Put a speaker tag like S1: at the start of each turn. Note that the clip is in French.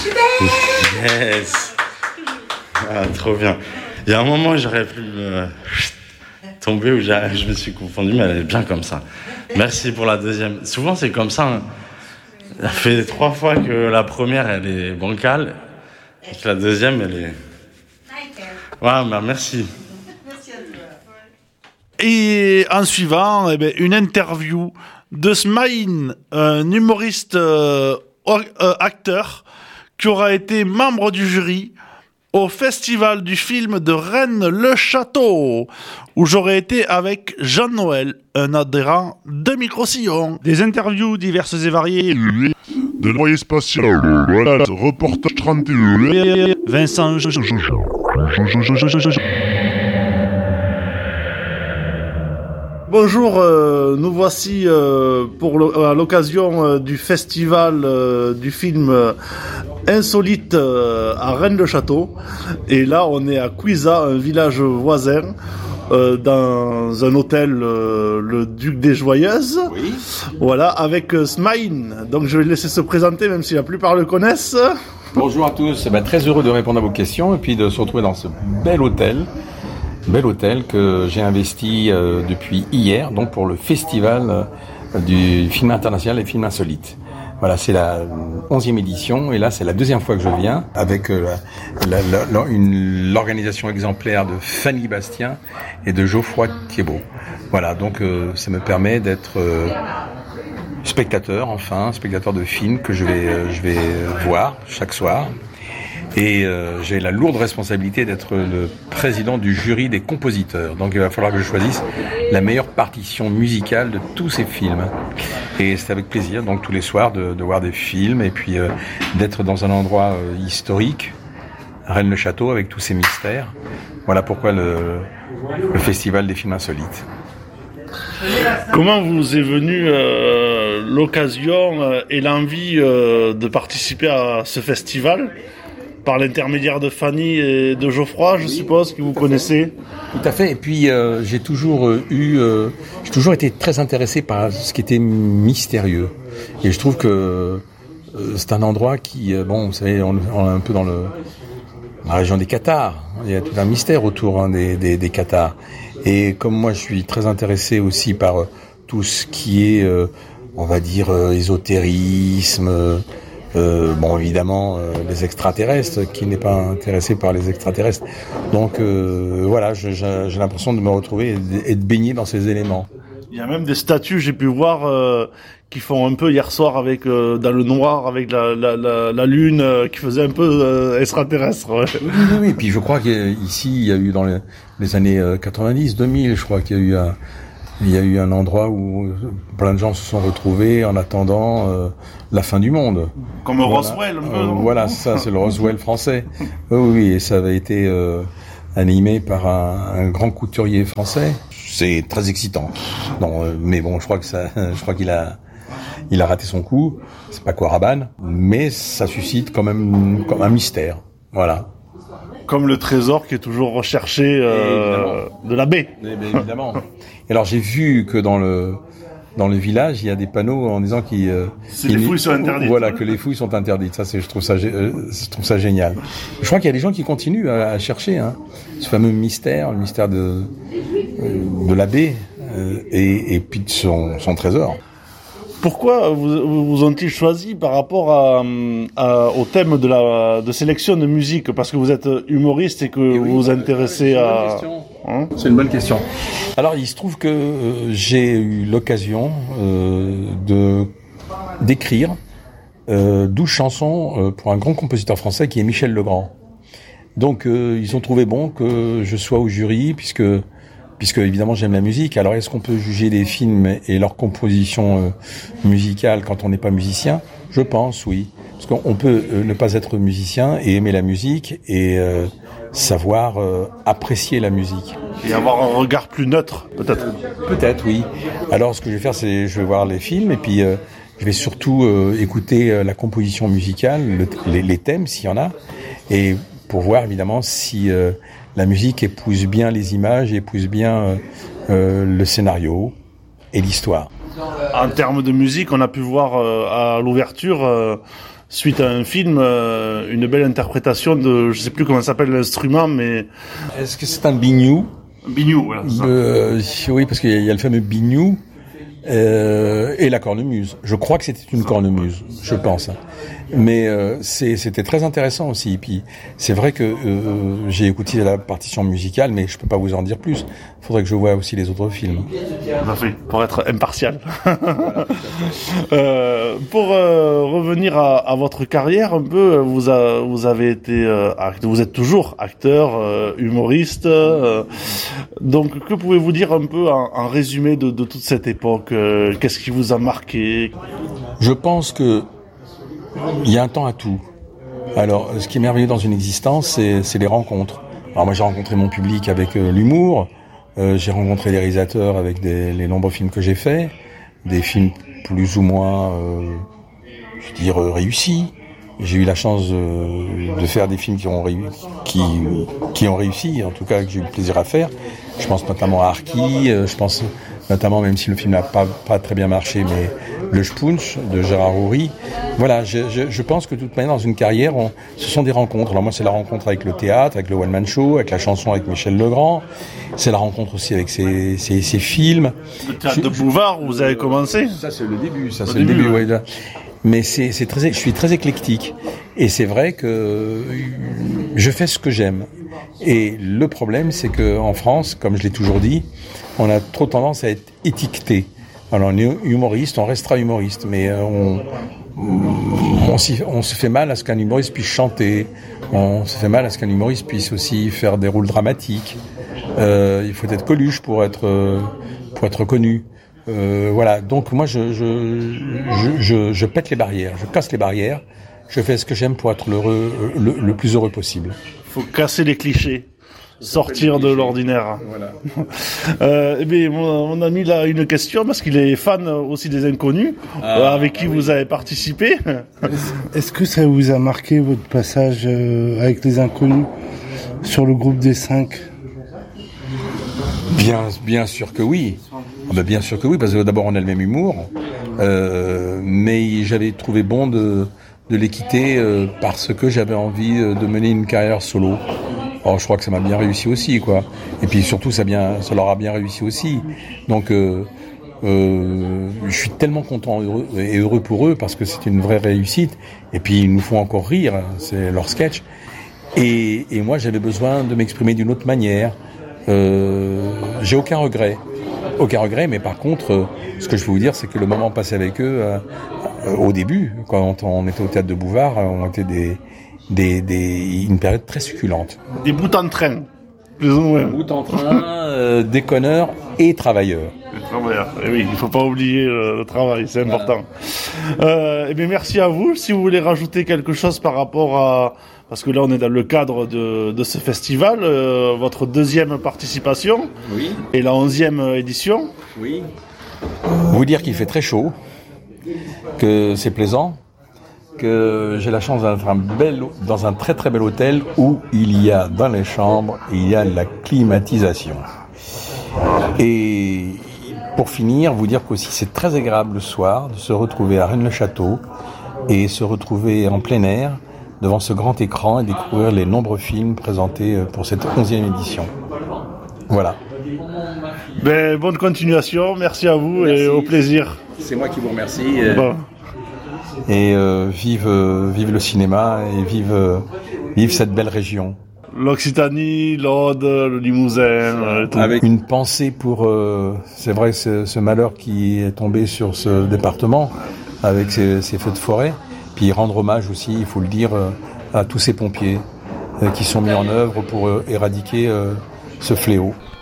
S1: Yes. Ah, trop bien. Il y a un moment, j'aurais pu tomber où je me suis confondu, mais elle est bien comme ça. Merci pour la deuxième. Souvent, c'est comme ça. Hein. Ça fait 3 fois que la première, elle est bancale, et que la deuxième, elle est... Ouais, bah merci.
S2: Et en suivant, une interview de Smaïn, un humoriste acteur qui aura été membre du jury au festival du film de Rennes-le-Château, où j'aurais été avec Jean-Noël, un adhérent de Micro-Sillon. Des interviews diverses et variées.
S3: De l'envoyé spatial, voilà, reportage 31.
S2: Vincent. Bonjour, nous voici à l'occasion du festival du film Insolite à Rennes-le-Château. Et là, on est à Cuisa, un village voisin, dans un hôtel, le Duc des Joyeuses. Oui. Voilà, avec Smaïn. Donc je vais le laisser se présenter, même si la plupart le connaissent.
S4: Bonjour à tous, très heureux de répondre à vos questions et puis de se retrouver dans ce bel hôtel que j'ai investi depuis hier, donc pour le festival du film international et film insolite. Voilà, c'est la 11e édition et là c'est la 2e fois que je viens avec l'organisation exemplaire de Fanny Bastien et de Geoffroy Thiebaud. Voilà, donc ça me permet d'être spectateur de films que je vais voir chaque soir. Et j'ai la lourde responsabilité d'être le président du jury des compositeurs. Donc il va falloir que je choisisse la meilleure partition musicale de tous ces films. Et c'est avec plaisir, donc tous les soirs, de voir des films et puis d'être dans un endroit historique, Rennes-le-Château, avec tous ces mystères. Voilà pourquoi le festival des films insolites.
S2: Comment vous est venue l'occasion et l'envie de participer à ce festival ? Par l'intermédiaire de Fanny et de Geoffroy, je suppose, que vous connaissez.
S4: Tout à fait. Et puis j'ai toujours été très intéressé par ce qui était mystérieux. Et je trouve que c'est un endroit qui, vous savez, on est un peu dans la région des Cathares. Il y a tout un mystère autour des Cathares. Et comme moi, je suis très intéressé aussi par tout ce qui est, on va dire, ésotérisme. Évidemment, les extraterrestres, qui n'est pas intéressé par les extraterrestres. Donc voilà, j'ai l'impression de me retrouver et de baigner dans ces éléments.
S2: Il y a même des statues, j'ai pu voir, qui font un peu hier soir avec dans le noir, avec la lune, qui faisait un peu extraterrestre. Ouais.
S4: Oui. Et puis je crois qu'ici, il y a eu dans les années 90, 2000, je crois qu'il y a eu un endroit où plein de gens se sont retrouvés en attendant la fin du monde.
S2: Comme Roswell, un peu.
S4: Voilà, c'est le Roswell français. Oui, et ça avait été animé par un grand couturier français. C'est très excitant. Mais bon, je crois qu'il a raté son coup. C'est pas quoi Rabanne, mais ça suscite quand même comme un mystère. Voilà.
S2: Comme le trésor qui est toujours recherché de la baie.
S4: Évidemment. Et alors j'ai vu que dans le village, il y a des panneaux en disant
S2: les fouilles sont interdites.
S4: Voilà, que les fouilles sont interdites. Ça, je trouve ça génial. Je crois qu'il y a des gens qui continuent à chercher ce fameux mystère, le mystère de la baie et puis de son trésor.
S2: Pourquoi vous ont-ils choisi par rapport au thème de sélection de musique ? Parce que vous êtes humoriste et que vous vous intéressez à...
S4: C'est une bonne question. Alors, il se trouve que j'ai eu l'occasion d'écrire 12 chansons pour un grand compositeur français qui est Michel Legrand. Donc, ils ont trouvé bon que je sois au jury, puisque évidemment j'aime la musique. Alors est-ce qu'on peut juger des films et leur composition musicale quand on n'est pas musicien ? Je pense, oui. Parce qu'on peut ne pas être musicien et aimer la musique et savoir apprécier la musique.
S2: Et avoir un regard plus neutre, peut-être.
S4: Peut-être, oui. Alors ce que je vais faire, c'est je vais voir les films et puis je vais surtout écouter la composition musicale, les thèmes s'il y en a, et pour voir évidemment si la musique épouse bien les images, épouse bien le scénario et l'histoire.
S2: En termes de musique, on a pu voir à l'ouverture suite à un film, une belle interprétation de, je sais plus comment s'appelle l'instrument, mais...
S4: Est-ce que c'est un biniou?
S2: Biniou, voilà.
S4: Oui, parce qu'il y a le fameux biniou et la cornemuse. Je crois que c'était une cornemuse, je pense. Mais c'était très intéressant aussi. Et puis c'est vrai que j'ai écouté la partition musicale, mais je peux pas vous en dire plus. Il faudrait que je voie aussi les autres films.
S2: Parfait, pour être impartial. Pour revenir à votre carrière un peu, vous avez été vous êtes toujours acteur, humoriste. Donc que pouvez-vous dire un peu en résumé de toute cette époque? Qu'est-ce qui vous a marqué?
S4: Je pense que il y a un temps à tout. Alors, ce qui est merveilleux dans une existence, c'est les rencontres. Alors moi, j'ai rencontré mon public avec l'humour. J'ai rencontré les réalisateurs avec les nombreux films que j'ai faits, des films plus ou moins, réussis. J'ai eu la chance de faire des films qui ont réussi, en tout cas que j'ai eu le plaisir à faire. Je pense notamment à Arki, je pense notamment, même si le film n'a pas très bien marché, mais Le Spunch de Gérard Houry. Voilà, je pense que de toute manière, dans une carrière, ce sont des rencontres. Alors moi, c'est la rencontre avec le théâtre, avec le one-man show, avec la chanson avec Michel Legrand. C'est la rencontre aussi avec ses films.
S2: Le théâtre de Bouvard, où vous avez commencé?
S4: Ça, c'est le début. C'est le début, ouais. Mais je suis très éclectique. Et c'est vrai que je fais ce que j'aime. Et le problème, c'est que en France, comme je l'ai toujours dit, on a trop tendance à être étiqueté. Alors, on est humoriste, on restera humoriste, mais on se fait mal à ce qu'un humoriste puisse chanter. On se fait mal à ce qu'un humoriste puisse aussi faire des rôles dramatiques. Il faut être Coluche pour être connu. Voilà. Donc moi, je pète les barrières, je casse les barrières. Je fais ce que j'aime pour être le plus heureux possible.
S2: Faut casser les clichés, sortir de l'ordinaire.
S4: Voilà.
S2: Mon ami là a une question parce qu'il est fan aussi des Inconnus, avec qui vous avez participé.
S5: Est-ce que ça vous a marqué votre passage avec les Inconnus sur le groupe des 5?
S4: Bien sûr que oui. Bien sûr que oui, parce que d'abord on a le même humour, mais j'avais trouvé bon de les quitter parce que j'avais envie de mener une carrière solo. Alors je crois que ça m'a bien réussi aussi, quoi. Et puis surtout ça leur a bien réussi aussi. Donc je suis tellement content et heureux pour eux parce que c'est une vraie réussite. Et puis ils nous font encore rire, c'est leur sketch. Et moi j'avais besoin de m'exprimer d'une autre manière. J'ai aucun regret, mais par contre, ce que je peux vous dire, c'est que le moment passé avec eux, au début, quand on était au théâtre de Bouvard, on était une période très succulente.
S2: Des bouts en train, plus ou moins.
S4: Bouts en train, déconneurs et travailleurs.
S2: Et oui, il faut pas oublier le travail, c'est important. Merci à vous. Si vous voulez rajouter quelque chose par rapport à... Parce que là, on est dans le cadre de ce festival, votre deuxième participation,
S4: oui, et
S2: la 11e édition.
S4: Oui. Vous dire qu'il fait très chaud, que c'est plaisant, que j'ai la chance d'être dans un très très bel hôtel où il y a dans les chambres, il y a la climatisation. Et pour finir, vous dire qu'aussi c'est très agréable le soir de se retrouver à Rennes-le-Château et se retrouver en plein air devant ce grand écran et découvrir les nombreux films présentés pour cette 11e édition. Voilà.
S2: Bonne continuation, merci à vous. Merci. Et au plaisir.
S4: C'est moi qui vous remercie. Et vive le cinéma et vive cette belle région.
S2: L'Occitanie, l'Aude, le Limousin. Tout.
S4: Avec une pensée pour, c'est vrai, ce malheur qui est tombé sur ce département avec ces feux de forêt. Puis rendre hommage aussi, il faut le dire, à tous ces pompiers qui sont mis en œuvre pour éradiquer ce fléau.